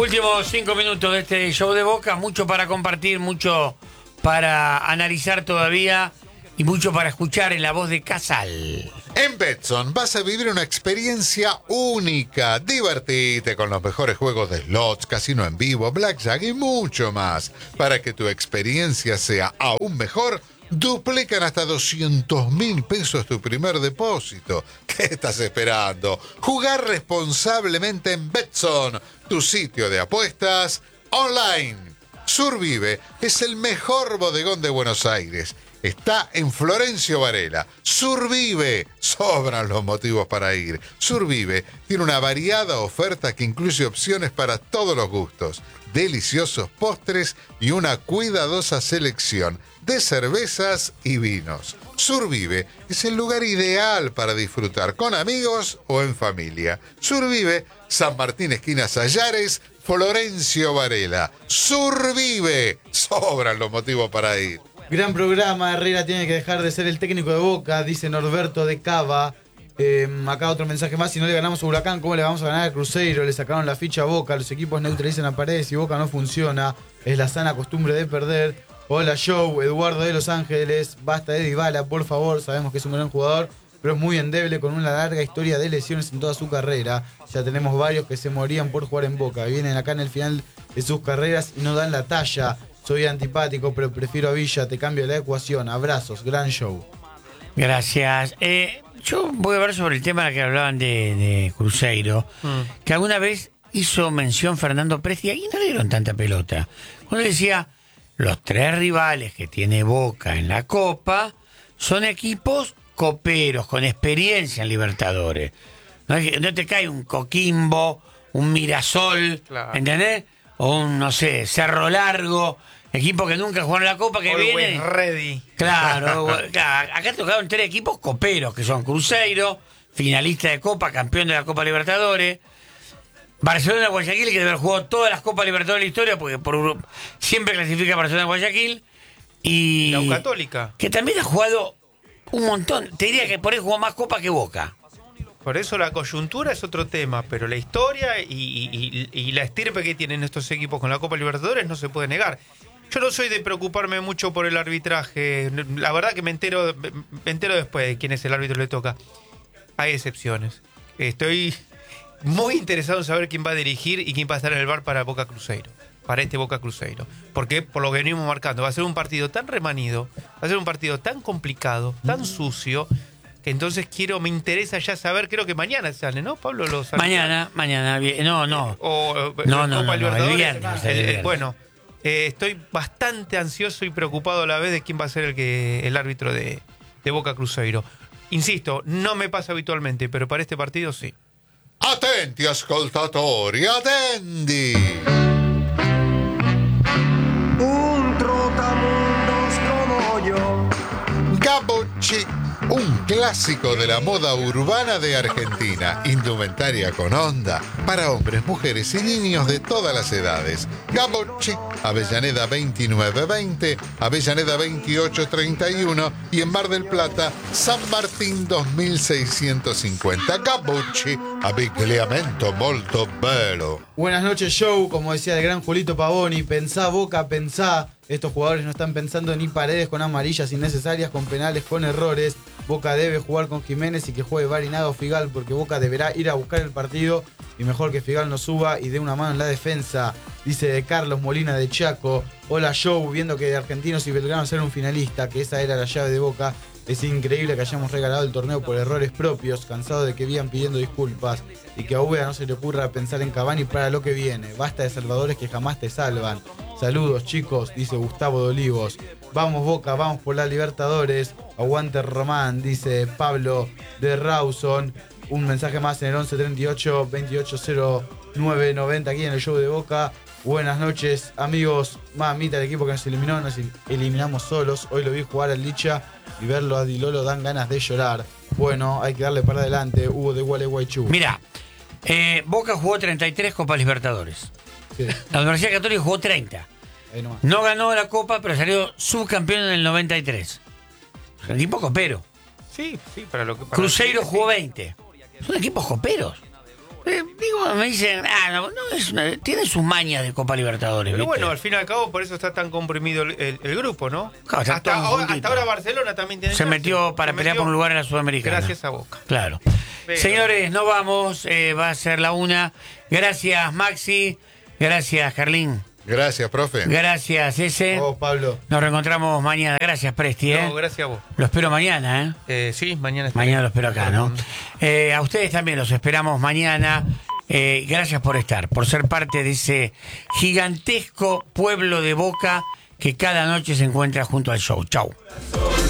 Últimos 5 minutos de este show de Boca, mucho para compartir, mucho para analizar todavía y mucho para escuchar en la voz de Casal. En Betson vas a vivir una experiencia única. Divertite con los mejores juegos de slots, casino en vivo, blackjack y mucho más. Para que tu experiencia sea aún mejor, duplican hasta 200.000 pesos tu primer depósito. ¿Qué estás esperando? Jugar responsablemente en Betson, tu sitio de apuestas online. Survive es el mejor bodegón de Buenos Aires. Está en Florencio Varela. Survive. Sobran los motivos para ir. Survive tiene una variada oferta que incluye opciones para todos los gustos, deliciosos postres y una cuidadosa selección de cervezas y vinos. Survive es el lugar ideal para disfrutar con amigos o en familia. Survive, San Martín esquina Sayares, Florencio Varela. Survive. Sobran los motivos para ir. Gran programa, Herrera tiene que dejar de ser el técnico de Boca, dice Norberto de Cava. Acá otro mensaje más: si no le ganamos a Huracán, ¿cómo le vamos a ganar a Cruzeiro? Le sacaron la ficha a Boca, los equipos neutralizan a Paredes y Boca no funciona. Es la sana costumbre de perder. Hola Joe, Eduardo de Los Ángeles, basta de Dybala, por favor, sabemos que es un gran jugador, pero es muy endeble con una larga historia de lesiones en toda su carrera. Ya tenemos varios que se morían por jugar en Boca, vienen acá en el final de sus carreras y no dan la talla. Soy antipático, pero prefiero a Villa, te cambio la ecuación. Abrazos, gran show. Gracias. Yo voy a hablar sobre el tema que hablaban de Cruzeiro, que alguna vez hizo mención Fernando Presti, y ahí no le dieron tanta pelota. Cuando decía, los 3 rivales que tiene Boca en la Copa son equipos coperos, con experiencia en Libertadores. No te cae un Coquimbo, un Mirasol, claro, ¿entendés? O un, no sé, Cerro Largo, equipo que nunca jugaron la Copa, que Always viene ready. Claro, acá tocaron 3 equipos coperos, que son Cruzeiro, finalista de Copa, campeón de la Copa Libertadores, Barcelona Guayaquil, que debe haber jugado todas las Copas Libertadores de la historia, porque siempre clasifica Barcelona Guayaquil, y la U Católica, que también ha jugado un montón. Te diría que por ahí jugó más Copa que Boca. Por eso la coyuntura es otro tema, pero la historia y la estirpe que tienen estos equipos con la Copa Libertadores no se puede negar. Yo no soy de preocuparme mucho por el arbitraje. La verdad que me entero después de quién es el árbitro que le toca. Hay excepciones. Estoy muy interesado en saber quién va a dirigir y quién va a estar en el bar para Boca Cruzeiro. Para este Boca Cruzeiro. Porque por lo que venimos marcando, va a ser un partido tan remanido, va a ser un partido tan complicado, tan sucio, que entonces me interesa ya saber, creo que mañana sale, ¿no, Pablo? Mañana, no. El viernes. Bueno, estoy bastante ansioso y preocupado a la vez de quién va a ser el árbitro de Boca Cruzeiro. Insisto, no me pasa habitualmente, pero para este partido sí. Attenti ascoltatori, attendi! Un trotamundos como yo. Gabocci, un clásico de la moda urbana de Argentina. Indumentaria con onda para hombres, mujeres y niños de todas las edades. Gabocci, Avellaneda 2920, Avellaneda 2831 y en Mar del Plata, San Martín 2650. Gabocci, abbigliamento molto bello. Buenas noches, show. Como decía el gran Julito Pavoni, pensá Boca, pensá. Estos jugadores no están pensando ni Paredes con amarillas innecesarias, con penales, con errores. Boca debe jugar con Jiménez y que juegue Barinaga o Figal, porque Boca deberá ir a buscar el partido y mejor que Figal no suba y dé una mano en la defensa, dice Carlos Molina de Chaco. Hola Joe, viendo que Argentinos y Belgrano eran un finalista, que esa era la llave de Boca. Es increíble que hayamos regalado el torneo por errores propios, cansado de que vivan pidiendo disculpas y que a Ubeda no se le ocurra pensar en Cavani para lo que viene. Basta de salvadores que jamás te salvan. Saludos chicos, dice Gustavo de Olivos. Vamos Boca, vamos por la Libertadores. Aguante Román, dice Pablo de Rawson. Un mensaje más en el 1138 280990 aquí en el show de Boca. Buenas noches amigos. Mamita, el equipo que nos eliminó, nos eliminamos solos. Hoy lo vi jugar al Licha y verlo a Dilolo dan ganas de llorar. Bueno, hay que darle para adelante. Hugo de Gualeguaychú. Mira, Boca jugó 33 Copas Libertadores. Sí. La Universidad Católica jugó 30. No ganó la Copa, pero salió subcampeón en el 93. Un equipo copero. Sí, para lo que... Cruzeiro jugó 20. Son equipos coperos. Digo, me dicen, no es tiene sus mañas de Copa Libertadores. Pero ¿viste? bueno, al fin y al cabo, por eso está tan comprimido el grupo, ¿no? Claro, está todo juntito. Hasta ahora Barcelona también tiene Se chance. metió para pelear por un lugar en la Sudamericana. Gracias a Boca. Claro. Pero- Señores, nos vamos. Va a ser la 1. Gracias, Maxi. Gracias, Carlín. Gracias, profe. Gracias, Ese. Oh, Pablo. Nos reencontramos mañana. Gracias, Presti. No, gracias a vos. Lo espero mañana, ¿eh? Sí, mañana estaré. Mañana lo espero acá, ¿no? A ustedes también los esperamos mañana. Gracias por estar, por ser parte de ese gigantesco pueblo de Boca que cada noche se encuentra junto al show. Chau.